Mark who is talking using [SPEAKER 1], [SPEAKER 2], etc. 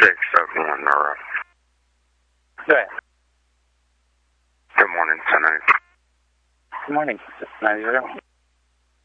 [SPEAKER 1] 671 Nora.
[SPEAKER 2] Go ahead.
[SPEAKER 1] Good morning, 10-8.
[SPEAKER 2] Good morning, 90.